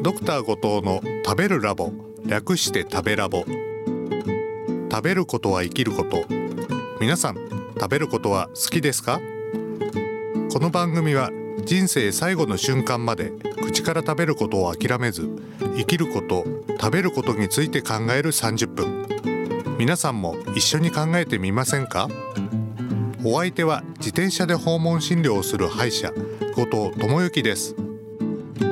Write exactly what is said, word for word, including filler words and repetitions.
ドクター後藤の食べるラボ、略して食べラボ。食べることは生きること。皆さん、食べることは好きですか？この番組は人生最後の瞬間まで口から食べることを諦めず、生きること、食べることについて考えるさんじゅっぷん。皆さんも一緒に考えてみませんか？お相手は自転車で訪問診療をする歯医者後藤智之です。